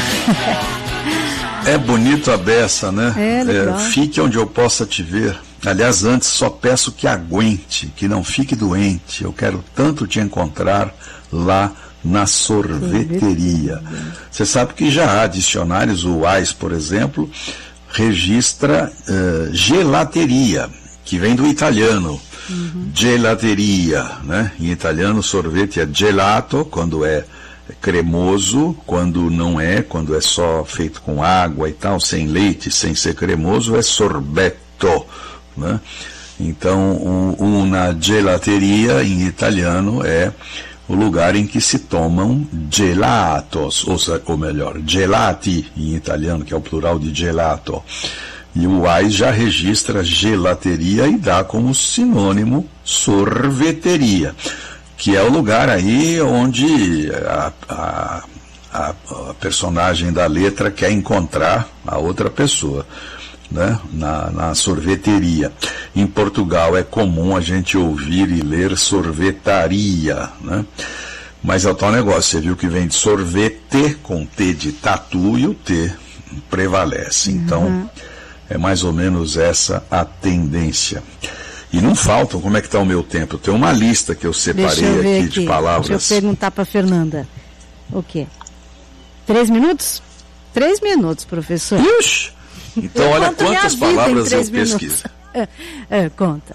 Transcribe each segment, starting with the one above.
É bonito a beça, né? Legal. Fique onde eu possa te ver. Aliás, antes só peço que aguente, que não fique doente. Eu quero tanto te encontrar lá na sorveteria. Você sabe que já há dicionários, o AIS, por exemplo, registra gelateria, que vem do italiano. Gelateria, né? Em italiano, sorvete é gelato, quando é cremoso, quando não é, quando é só feito com água e tal, sem leite, sem ser cremoso, é sorbetto, né? Então, una gelateria em italiano é o lugar em que se tomam gelatos, ou melhor, gelati em italiano, que é o plural de gelato. E o AIS já registra gelateria e dá como sinônimo sorveteria, que é o lugar aí onde a personagem da letra quer encontrar a outra pessoa, né? Na sorveteria. Em Portugal é comum a gente ouvir e ler sorvetaria, né? Mas é o tal negócio, você viu que vem de sorvete com T de tatu e o T prevalece. Então, é mais ou menos essa a tendência. E não faltam, como é que está o meu tempo? Eu tenho uma lista que eu separei aqui de palavras. Deixa eu perguntar para Fernanda. O quê? 3 minutos? 3 minutos, professor. Ixi! Então olha quantas palavras eu pesquiso. Conta.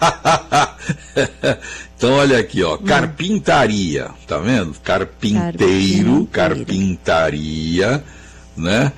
Então olha aqui, ó, carpintaria, tá vendo? Carpinteiro, carpintaria, né?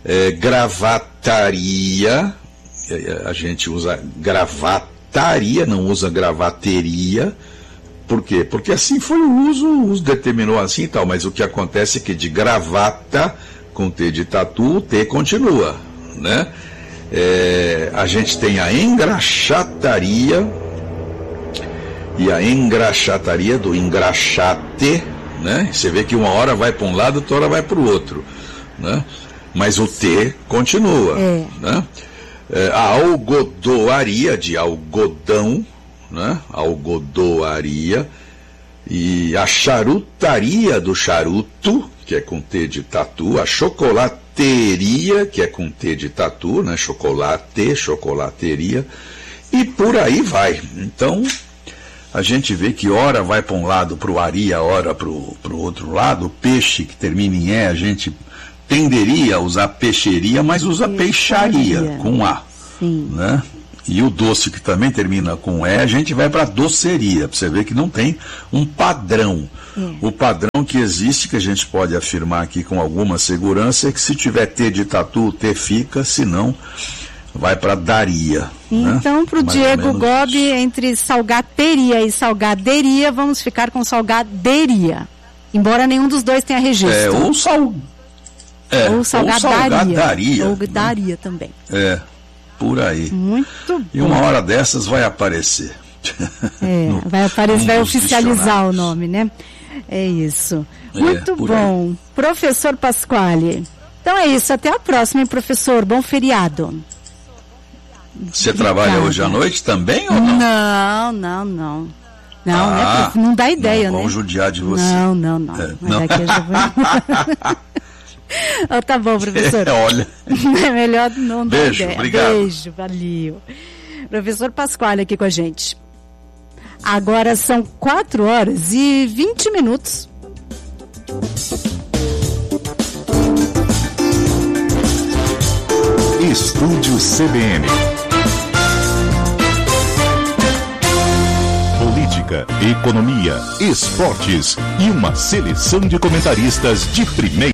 Gravataria, a gente usa gravataria, não usa gravateria. Por quê? Porque assim foi o uso determinou assim e tal, mas o que acontece é que de gravata, com T de tatu, o T continua, né? A gente tem a engraxataria, e a engraxataria do engraxate, né? Você vê que uma hora vai para um lado, outra hora vai para o outro, né? Mas o T continua, né? A algodoaria, de algodão, né? Algodoaria. E a charutaria do charuto, que é com T de tatu. A chocolateria, que é com T de tatu, né? Chocolate, chocolateria. E por aí vai. Então, a gente vê que hora vai para um lado para o aria, hora para o outro lado. O peixe que termina em E, a gente tenderia a usar peixeria, mas usa peixaria, com A. Sim. Né? E o doce, que também termina com E, a gente vai para doceria, para você ver que não tem um padrão. O padrão que existe, que a gente pode afirmar aqui com alguma segurança, é que se tiver T de tatu, o T fica, se não, vai para daria. Então, né? para o Diego Gobi, entre salgateria e salgaderia, vamos ficar com salgaderia. Embora nenhum dos dois tenha registro. Ou salgadaria. Ou daria também. Por aí. Muito bom. E uma hora dessas vai aparecer. Vai oficializar o nome, né? É isso. Muito bom. Aí. Professor Pasquale. Então é isso. Até a próxima, hein, professor. Bom feriado. Você trabalha hoje à noite também ou não? Não. Não dá ideia, né? Vamos judiar de você. Não. Mas daqui eu já vou... Tá bom, professor. Olha. É melhor não dar Beijo, ideia. obrigado. Beijo, valeu. Professor Pasquale aqui com a gente. Agora são 4h20. Estúdio CBN. Política, economia, esportes e uma seleção de comentaristas de primeira.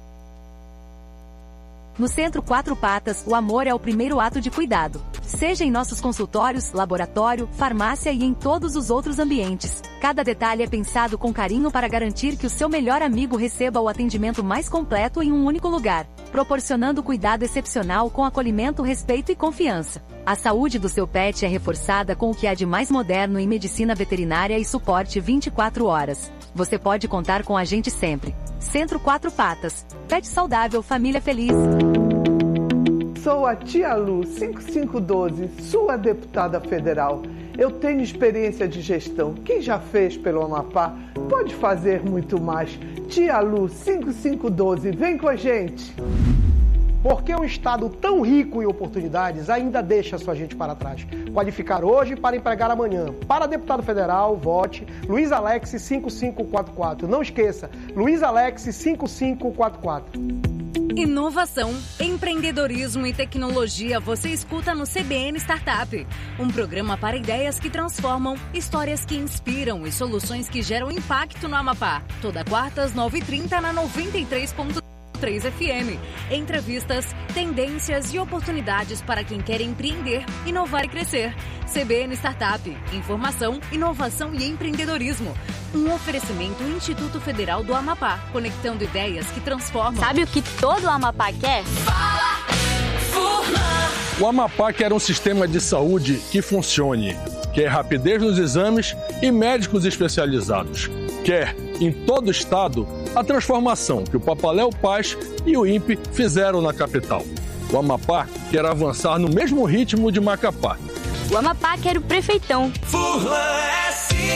No Centro Quatro Patas, o amor é o primeiro ato de cuidado. Seja em nossos consultórios, laboratório, farmácia e em todos os outros ambientes. Cada detalhe é pensado com carinho para garantir que o seu melhor amigo receba o atendimento mais completo em um único lugar, proporcionando cuidado excepcional com acolhimento, respeito e confiança. A saúde do seu pet é reforçada com o que há de mais moderno em medicina veterinária e suporte 24 horas. Você pode contar com a gente sempre. Centro Quatro Patas. Pet saudável, família feliz. Sou a Tia Lu, 5512, sua deputada federal. eu tenho experiência de gestão. Quem já fez pelo Amapá pode fazer muito mais. Tia Lu, 5512, vem com a gente. Porque um estado tão rico em oportunidades ainda deixa sua gente para trás. Qualificar hoje para empregar amanhã. Para deputado federal, vote Luiz Alex 5544. Não esqueça, Luiz Alex 5544. Inovação, empreendedorismo e tecnologia você escuta no CBN Startup. Um programa para ideias que transformam, histórias que inspiram e soluções que geram impacto no Amapá. Toda quarta às 9h30 na 93.3 FM. Entrevistas, tendências e oportunidades para quem quer empreender, inovar e crescer. CBN Startup. Informação, inovação e empreendedorismo. Um oferecimento Instituto Federal do Amapá, conectando ideias que transformam. Sabe o que todo Amapá quer? Fala, Furlan. O Amapá quer um sistema de saúde que funcione. Quer rapidez nos exames e médicos especializados. Quer, em todo o estado, a transformação que o Papaléu Paz e o INPE fizeram na capital. O Amapá quer avançar no mesmo ritmo de Macapá. O Amapá quer o prefeitão. Furlan é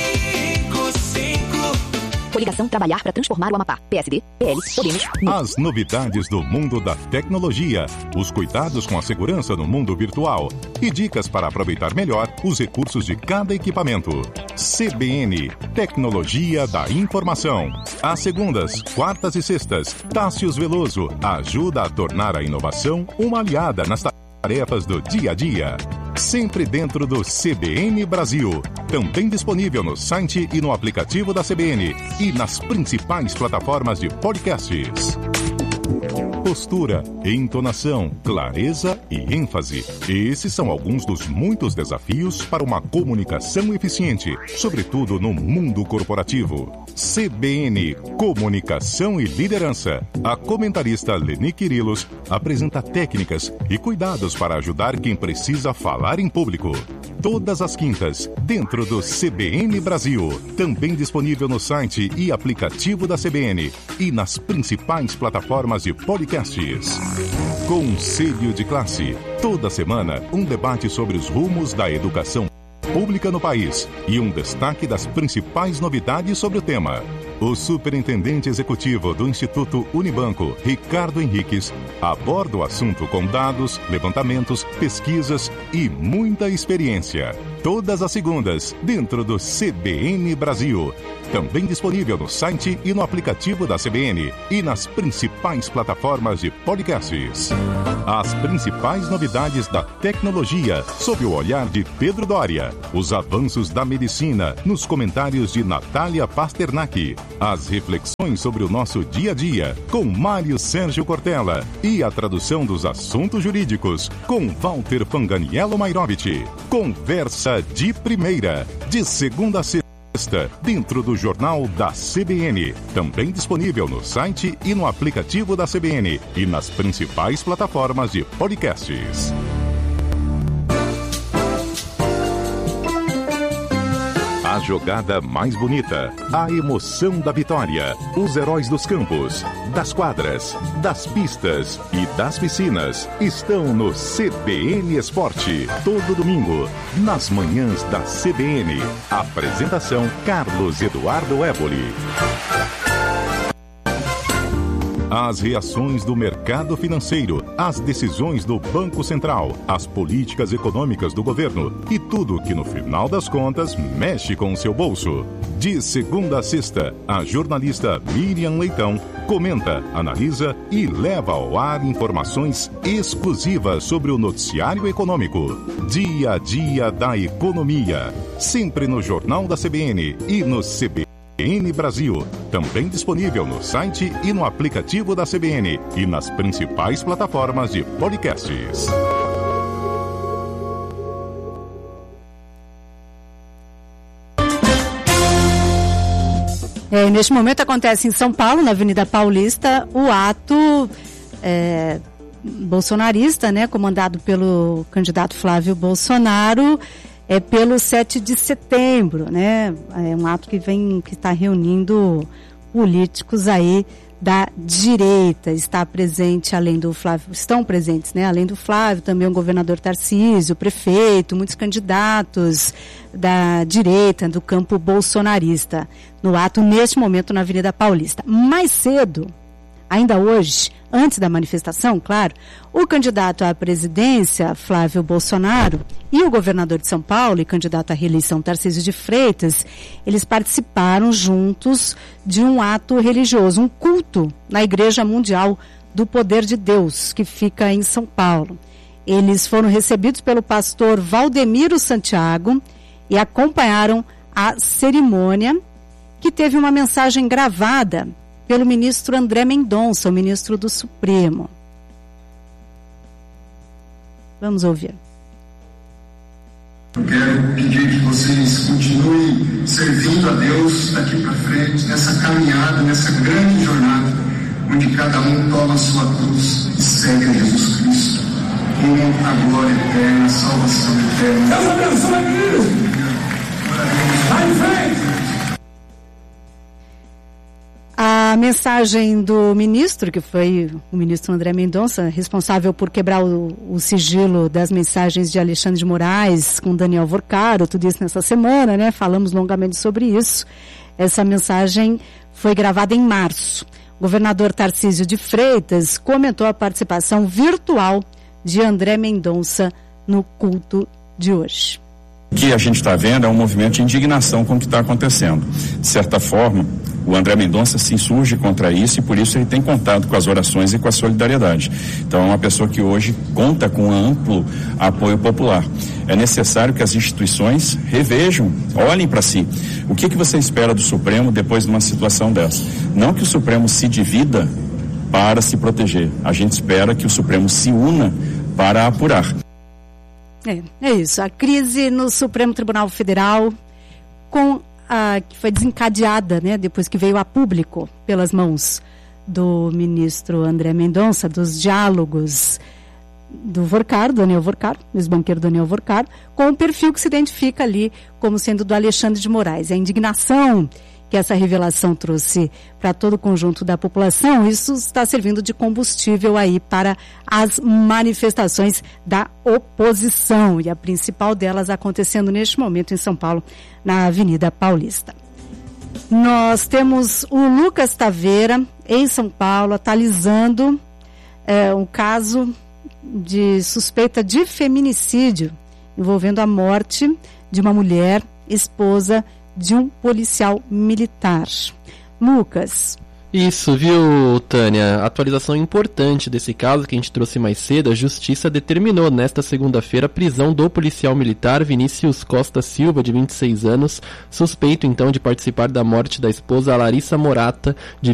55. Coligação Trabalhar para Transformar o Amapá. PSD, PL, Podemos. As novidades do mundo da tecnologia, os cuidados com a segurança no mundo virtual e dicas para aproveitar melhor os recursos de cada equipamento. CBN, Tecnologia da Informação. Às segundas, quartas e sextas, Tássius Veloso ajuda a tornar a inovação uma aliada nas tarefas do dia a dia. Sempre dentro do CBN Brasil. Também disponível no site e no aplicativo da CBN e nas principais plataformas de podcasts. Postura, entonação, clareza e ênfase. Esses são alguns dos muitos desafios para uma comunicação eficiente, sobretudo no mundo corporativo. CBN, Comunicação e Liderança. A comentarista Leni Quirilos apresenta técnicas e cuidados para ajudar quem precisa falar em público. Todas as quintas, dentro do CBN Brasil. Também disponível no site e aplicativo da CBN e nas principais plataformas de podcasts. Conselho de Classe. Toda semana, um debate sobre os rumos da educação pública no país e um destaque das principais novidades sobre o tema. O superintendente executivo do Instituto Unibanco, Ricardo Henriques, aborda o assunto com dados, levantamentos, pesquisas e muita experiência. Todas as segundas, dentro do CBN Brasil. Também disponível no site e no aplicativo da CBN e nas principais plataformas de podcasts. As principais novidades da tecnologia sob o olhar de Pedro Doria. Os avanços da medicina nos comentários de Natália Pasternak. As reflexões sobre o nosso dia a dia com Mário Sérgio Cortella. E a tradução dos assuntos jurídicos com Walter Fanganiello Mairovich. Conversa de primeira, de segunda a sexta, dentro do Jornal da CBN. Também disponível no site e no aplicativo da CBN e nas principais plataformas de podcasts. A jogada mais bonita, a emoção da vitória, os heróis dos campos, das quadras, das pistas e das piscinas estão no CBN Esporte. Todo domingo, nas manhãs da CBN. Apresentação Carlos Eduardo Éboli. As reações do mercado financeiro, as decisões do Banco Central, as políticas econômicas do governo e tudo que, no final das contas, mexe com o seu bolso. De segunda a sexta, a jornalista Miriam Leitão comenta, analisa e leva ao ar informações exclusivas sobre o noticiário econômico. Dia a dia da economia. Sempre no Jornal da CBN e no CBN Brasil, também disponível no site e no aplicativo da CBN e nas principais plataformas de podcasts. Neste momento acontece em São Paulo, na Avenida Paulista, o ato bolsonarista, né, comandado pelo candidato Flávio Bolsonaro, pelo 7 de setembro, né? É um ato que está reunindo políticos aí da direita. Está presente, além do Flávio, estão presentes, né? Além do Flávio, também o governador Tarcísio, o prefeito, muitos candidatos da direita, do campo bolsonarista, no ato neste momento na Avenida Paulista. Mais cedo, ainda hoje, antes da manifestação, claro, o candidato à presidência, Flávio Bolsonaro, e o governador de São Paulo e candidato à reeleição, Tarcísio de Freitas, eles participaram juntos de um ato religioso, um culto na Igreja Mundial do Poder de Deus, que fica em São Paulo. Eles foram recebidos pelo pastor Valdemiro Santiago e acompanharam a cerimônia, que teve uma mensagem gravada pelo ministro André Mendonça, o ministro do Supremo. Vamos ouvir. Eu quero pedir que vocês continuem servindo a Deus daqui para frente, nessa caminhada, nessa grande jornada, onde cada um toma a sua cruz e segue a Jesus Cristo, com a glória eterna, a salvação eterna. Deus abençoe a igreja! Vai em frente! A mensagem do ministro, que foi o ministro André Mendonça, responsável por quebrar o sigilo das mensagens de Alexandre de Moraes com Daniel Vorcaro, tudo isso nessa semana, né? Falamos longamente sobre isso. Essa mensagem foi gravada em março. O governador Tarcísio de Freitas comentou a participação virtual de André Mendonça no culto de hoje. O que a gente está vendo é um movimento de indignação com o que está acontecendo. De certa forma, o André Mendonça se insurge contra isso e por isso ele tem contado com as orações e com a solidariedade. Então é uma pessoa que hoje conta com um amplo apoio popular. É necessário que as instituições revejam, olhem para si. O que você espera do Supremo depois de uma situação dessa? Não que o Supremo se divida para se proteger. A gente espera que o Supremo se una para apurar. É isso. A crise no Supremo Tribunal Federal, que foi desencadeada, né, depois que veio a público pelas mãos do ministro André Mendonça, dos diálogos do Vorcaro, Daniel Vorcaro, ex-banqueiro Daniel Vorcaro, com o perfil que se identifica ali como sendo do Alexandre de Moraes. A indignação que essa revelação trouxe para todo o conjunto da população, isso está servindo de combustível aí para as manifestações da oposição, e a principal delas acontecendo neste momento em São Paulo, na Avenida Paulista. Nós temos o Lucas Taveira, em São Paulo, atualizando um caso de suspeita de feminicídio envolvendo a morte de uma mulher, esposa de um policial militar. Lucas. Isso, viu, Tânia? Atualização importante desse caso que a gente trouxe mais cedo. A Justiça determinou nesta segunda-feira a prisão do policial militar Vinícius Costa Silva, de 26 anos, suspeito então de participar da morte da esposa Larissa Morata, de